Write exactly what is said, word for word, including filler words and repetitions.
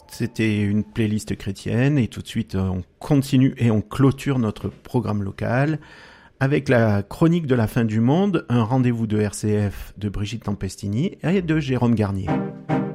C'était une playlist chrétienne et tout de suite on continue et on clôture notre programme local avec la chronique de la fin du monde, un rendez-vous de R C F de Brigitte Tempestini et de Jérôme Garnier.